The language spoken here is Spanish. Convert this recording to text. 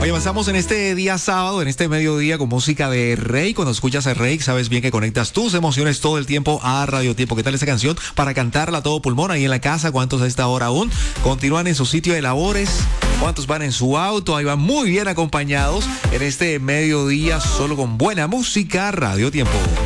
Hoy avanzamos en este día sábado, en este mediodía con música de Rey. Cuando escuchas a Rey, sabes bien que conectas tus emociones todo el tiempo a Radio Tiempo. ¿Qué tal esa canción? Para cantarla a todo pulmón ahí en la casa. ¿Cuántos a esta hora aún continúan en su sitio de labores? ¿Cuántos van en su auto? Ahí van muy bien acompañados en este mediodía solo con buena música. Radio Tiempo.